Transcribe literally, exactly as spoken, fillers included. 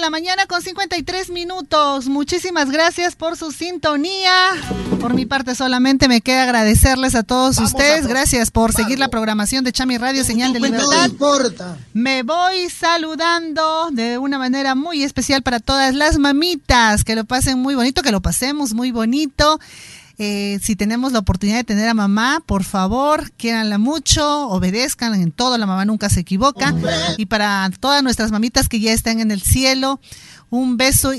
la mañana con cincuenta y tres minutos. Muchísimas gracias por su sintonía. Por mi parte solamente me queda agradecerles a todos Vamos ustedes. A gracias por Vamos. seguir la programación de Chami Radio, Señal de Libertad. No importa. Me voy saludando de una manera muy especial para todas las mamitas. Que lo pasen muy bonito, que lo pasemos muy bonito. Eh, si tenemos la oportunidad de tener a mamá, por favor, quiéranla mucho, obedezcan en todo, la mamá nunca se equivoca. Y para todas nuestras mamitas que ya están en el cielo, un beso